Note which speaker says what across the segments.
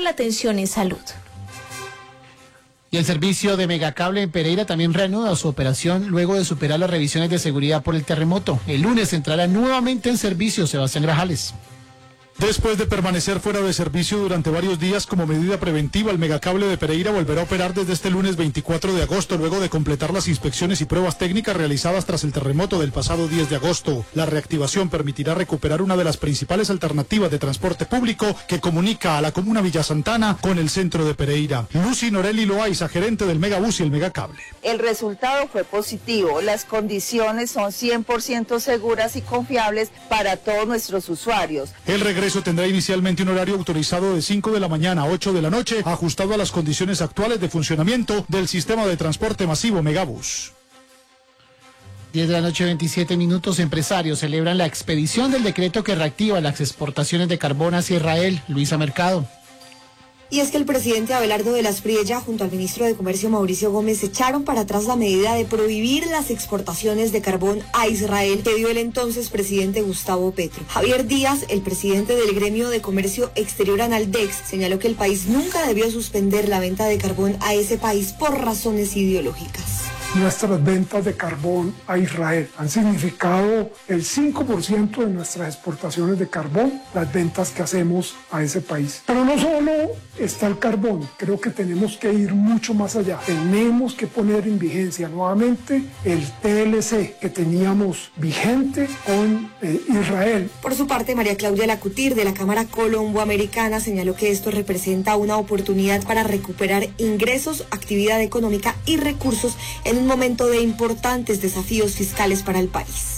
Speaker 1: la atención en salud.
Speaker 2: Y el servicio de Megacable en Pereira también reanuda su operación luego de superar las revisiones de seguridad por el terremoto. El lunes entrará nuevamente en servicio Sebastián Grajales.
Speaker 3: Después de permanecer fuera de servicio durante varios días como medida preventiva, el Megacable de Pereira volverá a operar desde este lunes 24 de agosto, luego de completar las inspecciones y pruebas técnicas realizadas tras el terremoto del pasado 10 de agosto. La reactivación permitirá recuperar una de las principales alternativas de transporte público que comunica a la comuna Villa Santana con el centro de Pereira. Lucy Norelli Loaiza, gerente del Megabús y el Megacable.
Speaker 4: El resultado fue positivo. Las condiciones son 100% seguras y confiables para todos nuestros usuarios.
Speaker 3: El regreso tendrá inicialmente un horario autorizado de 5 de la mañana a 8 de la noche, ajustado a las condiciones actuales de funcionamiento del sistema de transporte masivo Megabús.
Speaker 2: 10 de la noche, 27 minutos. Empresarios celebran la expedición del decreto que reactiva las exportaciones de carbón hacia Israel. Luisa Mercado.
Speaker 5: Y es que el presidente Abelardo de las Priella junto al ministro de Comercio Mauricio Gómez echaron para atrás la medida de prohibir las exportaciones de carbón a Israel que dio el entonces presidente Gustavo Petro. Javier Díaz, el presidente del gremio de comercio exterior Analdex, señaló que el país nunca debió suspender la venta de carbón a ese país por razones ideológicas.
Speaker 6: Nuestras ventas de carbón a Israel han significado el 5% de nuestras exportaciones de carbón, las ventas que hacemos a ese país. Pero no solo está el carbón, creo que tenemos que ir mucho más allá. Tenemos que poner en vigencia nuevamente el TLC que teníamos vigente con Israel.
Speaker 5: Por su parte, María Claudia Lacutir de la Cámara Colombo-Americana señaló que esto representa una oportunidad para recuperar ingresos, actividad económica y recursos en un momento de importantes desafíos fiscales para el país.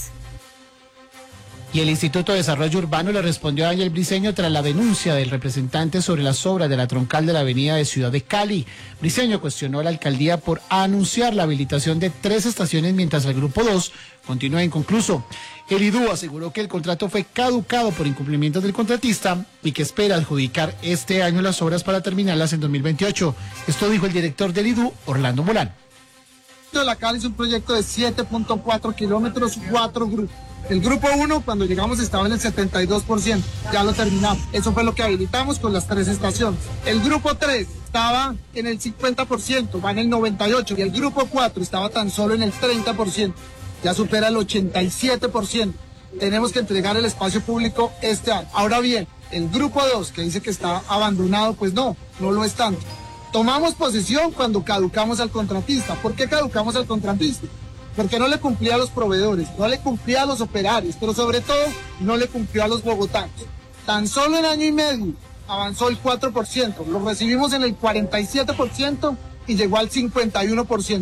Speaker 2: Y el Instituto de Desarrollo Urbano le respondió a Daniel Briceño tras la denuncia del representante sobre las obras de la troncal de la avenida de Ciudad de Cali. Briceño cuestionó a la alcaldía por anunciar la habilitación de 3 estaciones mientras el grupo 2 continúa inconcluso. El IDU aseguró que el contrato fue caducado por incumplimientos del contratista y que espera adjudicar este año las obras para terminarlas en 2028. Esto dijo el director del IDU, Orlando Molano.
Speaker 7: La Cali es un proyecto de 7.4 kilómetros, 4 grupos. El grupo 1, cuando llegamos, estaba en el 72%, ya lo terminamos. Eso fue lo que habilitamos con las 3 estaciones. El grupo 3 estaba en el 50%, va en el 98%. Y el grupo 4 estaba tan solo en el 30%, ya supera el 87%. Tenemos que entregar el espacio público este año. Ahora bien, el grupo 2, que dice que está abandonado, pues no lo es tanto. Tomamos posesión cuando caducamos al contratista. ¿Por qué caducamos al contratista? Porque no le cumplía a los proveedores, no le cumplía a los operarios, pero sobre todo no le cumplió a los bogotanos. Tan solo en año y medio avanzó el 4%, lo recibimos en el 47% y llegó al 51%.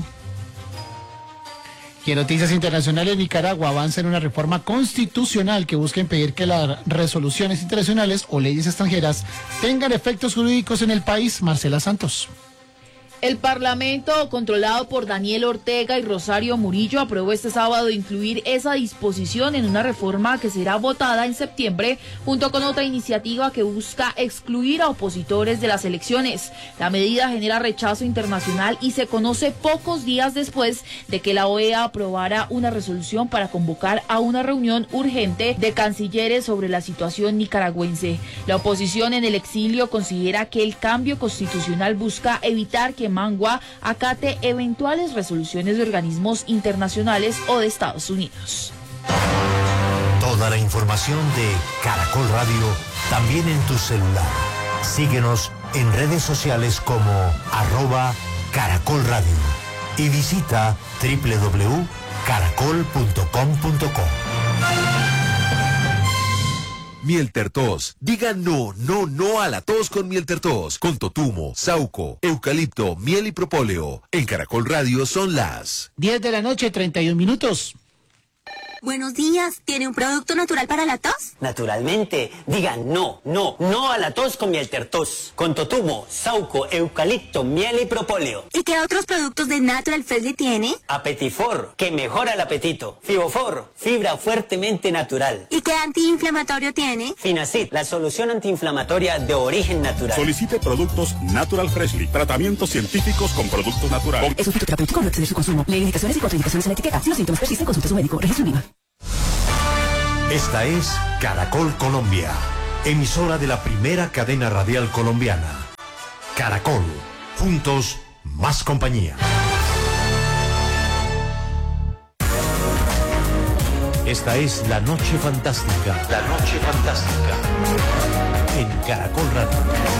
Speaker 2: Y en noticias internacionales, Nicaragua avanza en una reforma constitucional que busca impedir que las resoluciones internacionales o leyes extranjeras tengan efectos jurídicos en el país. Marcela Santos.
Speaker 8: El Parlamento, controlado por Daniel Ortega y Rosario Murillo, aprobó este sábado incluir esa disposición en una reforma que será votada en septiembre, junto con otra iniciativa que busca excluir a opositores de las elecciones. La medida genera rechazo internacional y se conoce pocos días después de que la OEA aprobara una resolución para convocar a una reunión urgente de cancilleres sobre la situación nicaragüense. La oposición en el exilio considera que el cambio constitucional busca evitar que Mangua acate eventuales resoluciones de organismos internacionales o de Estados Unidos.
Speaker 9: Toda la información de Caracol Radio también en tu celular. Síguenos en redes sociales como @Caracol Radio y visita www.caracol.com.co.
Speaker 10: Mieltertos. Diga no a la tos con Mieltertos. Con totumo, sauco, eucalipto, miel y propóleo. En Caracol Radio son las
Speaker 2: 10 de la noche, 31 minutos.
Speaker 11: Buenos días, ¿tiene un producto natural para la tos?
Speaker 12: Naturalmente, diga no a la tos con Mieltertos. Con totumo, sauco, eucalipto, miel y propóleo.
Speaker 11: ¿Y qué otros productos de Natural Freshly tiene?
Speaker 12: Apetifor, que mejora el apetito. Fibofor, fibra fuertemente natural.
Speaker 11: ¿Y qué antiinflamatorio tiene?
Speaker 12: Finacid, la solución antiinflamatoria de origen natural.
Speaker 13: Solicite productos Natural Freshly, tratamientos científicos con productos naturales.
Speaker 14: Es un fitoterapéutico, no exceder su consumo. Lee indicaciones y contraindicaciones en la etiqueta. Si los síntomas persisten, consulte a su médico. Registro INVIMA.
Speaker 9: Esta es Caracol Colombia, emisora de la primera cadena radial colombiana. Caracol, juntos más compañía. Esta es La Noche Fantástica. La Noche Fantástica. En Caracol Radio.